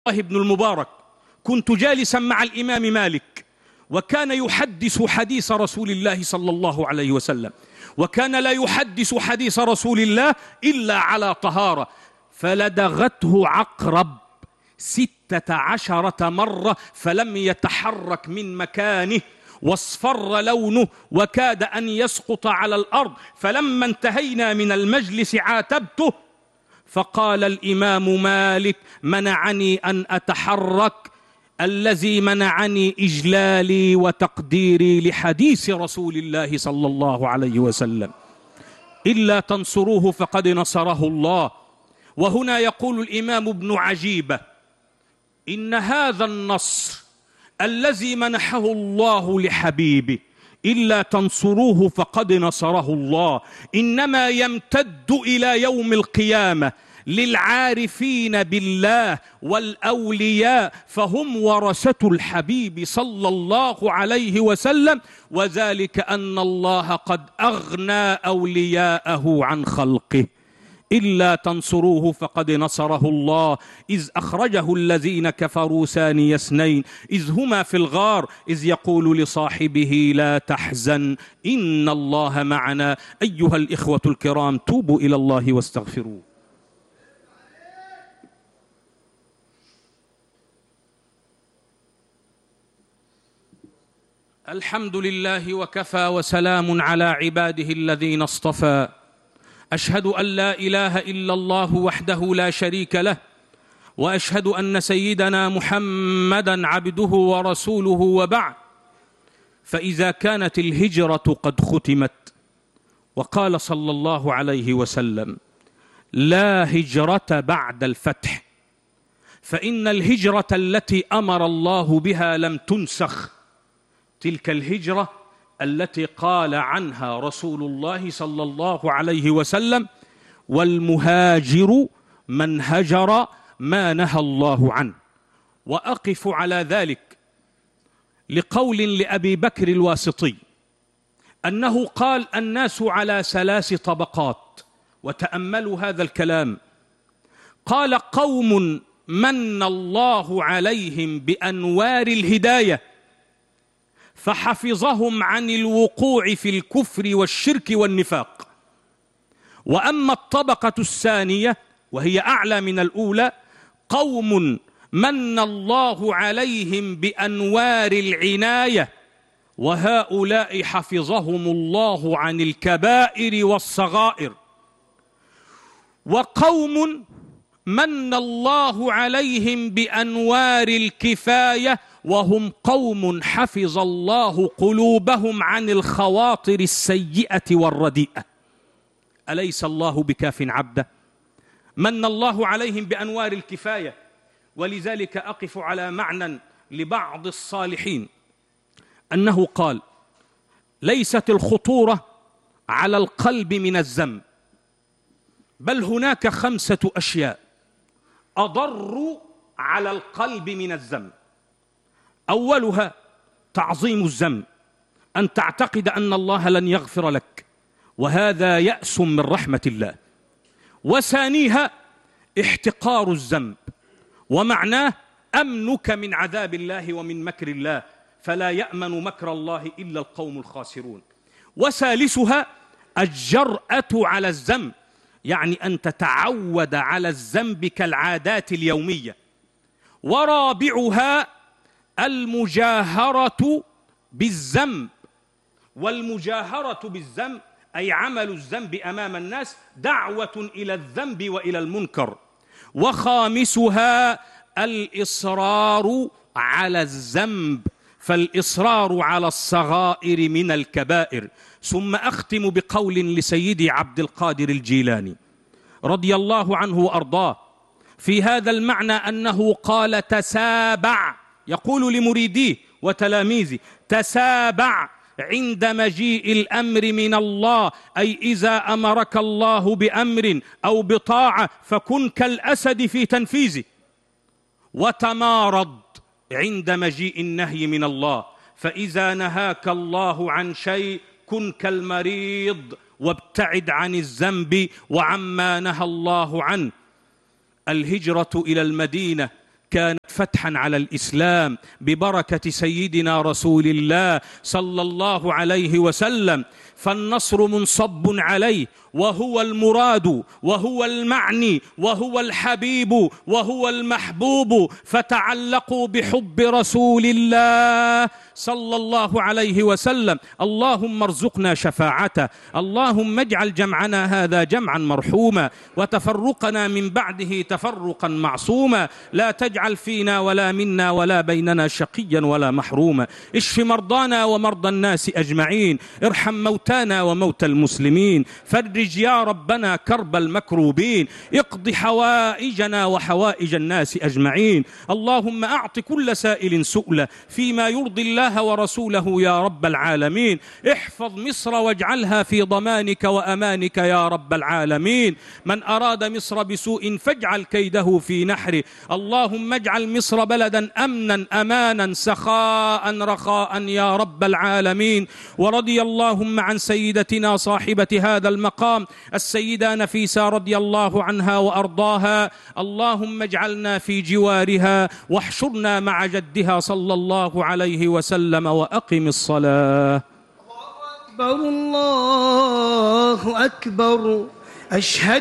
الله بن المبارك كنت جالسا مع الإمام مالك، وكان يحدث حديث رسول الله صلى الله عليه وسلم، وكان لا يحدث حديث رسول الله إلا على طهارة، فلدغته عقرب 16 مرة فلم يتحرك من مكانه، واصفر لونه وكاد أن يسقط على الأرض. فلما انتهينا من المجلس عاتبته، فقال الإمام مالك: منعني أن أتحرك الذي منعني إجلالي وتقديري لحديث رسول الله صلى الله عليه وسلم، إلا تنصروه فقد نصره الله. وهنا يقول الإمام ابن عجيبة: إن هذا النصر الذي منحه الله لحبيبه إلا تنصروه فقد نصره الله، إنما يمتد إلى يوم القيامة للعارفين بالله والأولياء، فهم ورثة الحبيب صلى الله عليه وسلم، وذلك أن الله قد أغنى أولياءه عن خلقه. إلا تنصروه فقد نصره الله، إذ أخرجه الذين كفروا ثاني اثنين إذ هما في الغار إذ يقول لصاحبه لا تحزن إن الله معنا. أيها الإخوة الكرام، توبوا إلى الله واستغفروه. الحمد لله وكفى، وسلام على عباده الذين اصطفى. أشهد أن لا إله إلا الله وحده لا شريك له، وأشهد أن سيدنا محمدًا عبده ورسوله، وبعد. فإذا كانت الهجرة قد ختمت، وقال صلى الله عليه وسلم: لا هجرة بعد الفتح، فإن الهجرة التي أمر الله بها لم تنسخ، تلك الهجرة التي قال عنها رسول الله صلى الله عليه وسلم: والمهاجر من هجر ما نهى الله عنه. وأقف على ذلك لقول لأبي بكر الواسطي أنه قال: الناس على 3 طبقات. وتأملوا هذا الكلام، قال: قوم من الله عليهم بأنوار الهداية فحفظهم عن الوقوع في الكفر والشرك والنفاق. وأما الطبقة الثانية وهي أعلى من الأولى، قوم من الله عليهم بأنوار العناية، وهؤلاء حفظهم الله عن الكبائر والصغائر. وقوم من الله عليهم بأنوار الكفاية، وهم قوم حفظ الله قلوبهم عن الخواطر السيئة والرديئة. أليس الله بكاف عبده؟ من الله عليهم بأنوار الكفاية. ولذلك أقف على معنى لبعض الصالحين أنه قال: ليست الخطورة على القلب من الذنب، بل هناك 5 أشياء أضر على القلب من الذنب. أولها تعظيم الذنب، أن تعتقد أن الله لن يغفر لك، وهذا يأس من رحمة الله. وثانيها احتقار الذنب، ومعناه أمنك من عذاب الله ومن مكر الله، فلا يأمن مكر الله إلا القوم الخاسرون. وثالثها الجرأة على الذنب، يعني أن تتعود على الذنب كالعادات اليومية. ورابعها المجاهرة بالذنب، والمجاهرة بالذنب أي عمل الذنب أمام الناس، دعوة إلى الذنب وإلى المنكر. وخامسها الإصرار على الذنب، فالإصرار على الصغائر من الكبائر. ثم أختم بقول لسيدي عبد القادر الجيلاني رضي الله عنه وأرضاه في هذا المعنى، أنه قال: تسابع، يقول لمريديه وتلاميذه: تسابع عند مجيء الأمر من الله، أي إذا أمرك الله بأمر أو بطاعة فكن كالأسد في تنفيذه. وتمارض عند مجيء النهي من الله، فإذا نهاك الله عن شيء كن كالمريض، وابتعد عن الذنب وعما نهى الله عنه. الهجرة إلى المدينة كانت فتحا على الإسلام ببركة سيدنا رسول الله صلى الله عليه وسلم، فالنصر منصب عليه، وهو المراد وهو المعني وهو الحبيب وهو المحبوب، فتعلقوا بحب رسول الله صلى الله عليه وسلم. اللهم ارزقنا شفاعته، اللهم اجعل جمعنا هذا جمعا مرحوما، وتفرقنا من بعده تفرقا معصوما، لا تجعل فينا ولا منا ولا بيننا شقيا ولا محروما. اشف مرضانا ومرضى الناس أجمعين، ارحم موتانا وموتى المسلمين، فرج يا ربنا كرب المكروبين، اقض حوائجنا وحوائج الناس أجمعين. اللهم أعط كل سائل سؤله فيما يرضي الله ورسوله يا رب العالمين. احفظ مصر واجعلها في ضمانك وأمانك يا رب العالمين. من أراد مصر بسوء فاجعل كيده في نحره. اللهم اجعل مصر بلدا أمنا أمانا سخاء رخاء يا رب العالمين. ورضي اللهم عن سيدتنا صاحبة هذا المقام السيدة نفيسة رضي الله عنها وأرضاها. اللهم اجعلنا في جوارها واحشرنا مع جدها صلى الله عليه وسلم. وأقم الصلاة. الله أكبر، الله أكبر. أشهد